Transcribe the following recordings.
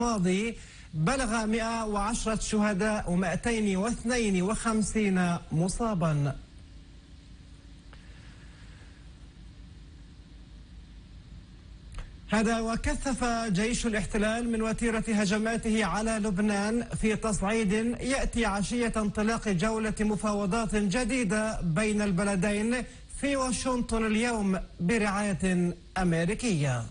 الماضي بلغ 110 شهداء و252 مصابا. هذا وكثف جيش الاحتلال من وتيرة هجماته على لبنان في تصعيد يأتي عشية انطلاق جولة مفاوضات جديدة بين البلدين في واشنطن اليوم برعاية أمريكية.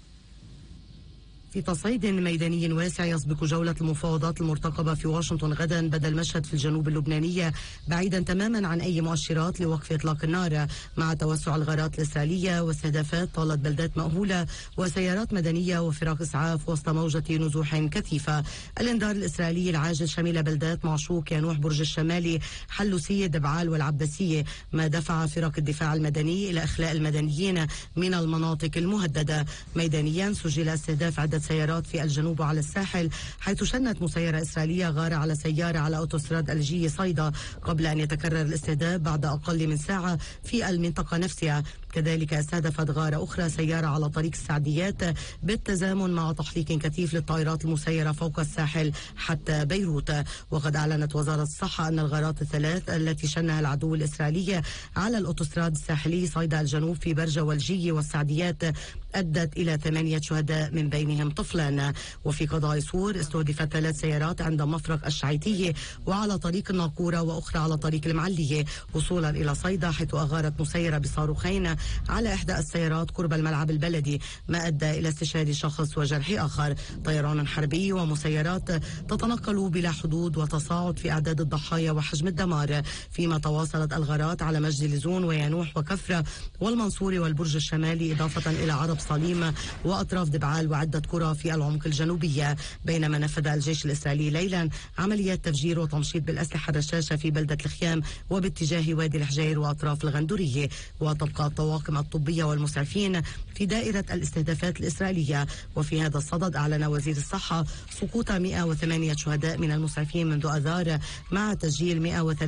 في تصعيد ميداني واسع يسبق جولة المفاوضات المرتقبة في واشنطن غدا بدا المشهد في الجنوب اللبناني بعيدا تماما عن أي مؤشرات لوقف إطلاق النار، مع توسع الغارات الإسرائيلية واستهدافات طالت بلدات مأهولة وسيارات مدنية وفرق إسعاف وسط موجة نزوح كثيفة. الإنذار الإسرائيلي العاجل شمل بلدات معشوق، ينوح، برج الشمالي، حلوسية، دبعال والعباسية، ما دفع فرق الدفاع المدني إلى إخلاء المدنيين من المناطق المهددة. ميدانيا سجل استهداف عدة سيارات في الجنوب وعلى الساحل، حيث شنت مسيرة إسرائيلية غارة على سيارة على أوتوستراد الجي صيدا قبل أن يتكرر الاستهداف بعد أقل من ساعة في المنطقة نفسها. كذلك استهدفت غارة أخرى سيارة على طريق السعديات بالتزامن مع تحليق كثيف للطائرات المسيرة فوق الساحل حتى بيروت. وقد أعلنت وزارة الصحة أن الغارات الثلاث التي شنها العدو الإسرائيلي على الأوتوستراد الساحلي صيدا الجنوب في برجة والجي والسعديات أدت إلى 8 شهداء من بينهم طفلان. وفي قضاء سور استهدفت 3 سيارات عند مفرق الشعيتية وعلى طريق الناقورة وأخرى على طريق المعلية وصولا إلى صيدا، حيث أغارت مسيرة بصاروخين على إحدى السيارات قرب الملعب البلدي، ما أدى إلى استشهاد شخص وجرح آخر. طيران حربي ومسيرات تتنقل بلا حدود وتصاعد في أعداد الضحايا وحجم الدمار، فيما تواصلت الغارات على مجد لزون وينوح وكفرة والمنصوري والبرج الشمالي، إضافة إلى عرب صليم وأطراف دبعال وعدة قرى في العمق الجنوبية. بينما نفذ الجيش الإسرائيلي ليلا عمليات تفجير وتمشيط بالأسلحة الرشاشة في بلدة الخيام وباتجاه وادي الحجير وأطراف الغندورية. وتبقى الطواقم الطبية والمسعفين في دائرة الاستهدافات الإسرائيلية. وفي هذا الصدد أعلن وزير الصحة سقوط 108 شهداء من المسعفين منذ أذار، مع تسجيل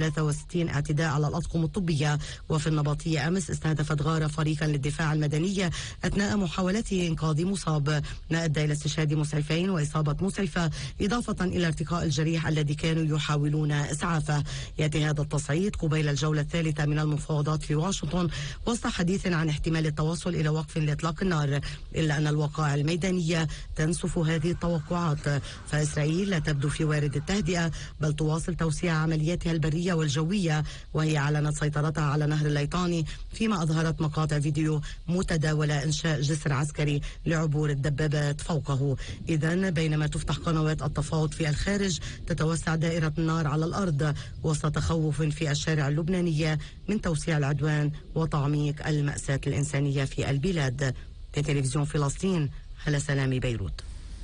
163 اعتداء على الأطقم الطبية. وفي النبطية أمس استهدفت غارة فريقا للدفاع المدني أثناء محاولته إنقاذ مصاب، ما أدى إلى استشهاد مسعفين وإصابة مسعفة، إضافة إلى ارتقاء الجريح الذي كانوا يحاولون إسعافه. يأتي هذا التصعيد قبيل الجولة الثالثة من المفاوضات في واشنطن وسط حديث عن احتمال التوصل إلى وقف لإطلاق النار، إلا أن الوقائع الميدانية تنسف هذه التوقعات. فإسرائيل لا تبدو في وارد التهدئة، بل تواصل توسيع عملياتها البرية والجوية، وهي أعلنت سيطرتها على نهر الليطاني، فيما أظهرت مقاطع فيديو متداولة إنشاء جسر عسكري لعبور الدبابات فوقه. إذن بينما تفتح قنوات التفاوض في الخارج، تتوسع دائرة النار على الأرض وسط تخوف في الشارع اللبنانية من توسيع العدوان وتعميق المأساة الإنسانية في البلاد. لتلفزيون فلسطين، هلا سلامي، بيروت.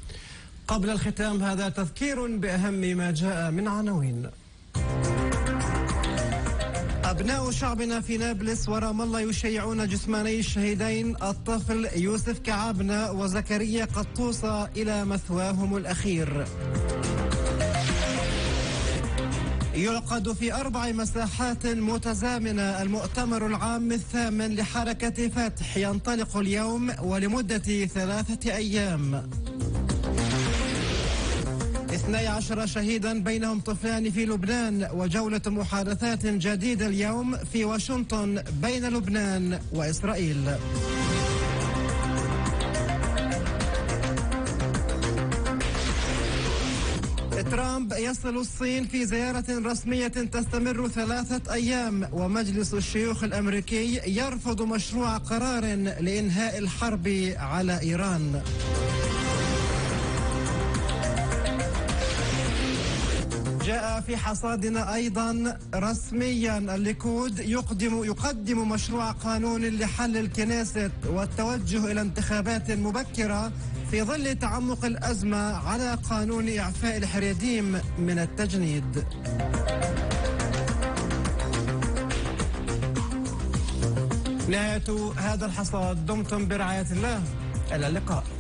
قبل الختام هذا تذكير بأهم ما جاء من عناوين. أبناء شعبنا في نابلس ورام الله يشيعون جثماني الشهيدين الطفل يوسف كعابنة وزكريا قطوصة إلى مثواهم الأخير. يعقد في 4 مساحات متزامنة المؤتمر العام الثامن لحركة فتح، ينطلق اليوم ولمدة 3 أيام. 12 شهيدا بينهم طفلان في لبنان، وجولة محادثات جديدة اليوم في واشنطن بين لبنان وإسرائيل. ترامب يصل الصين في زيارة رسمية تستمر 3 أيام، ومجلس الشيوخ الأمريكي يرفض مشروع قرار لإنهاء الحرب على إيران. جاء في حصادنا أيضا رسميا الليكود يقدم مشروع قانون لحل الكنيست والتوجه إلى انتخابات مبكرة في ظل تعمق الأزمة على قانون إعفاء الحريديم من التجنيد. نهاية هذا الحصاد، دمتم برعاية الله، إلى اللقاء.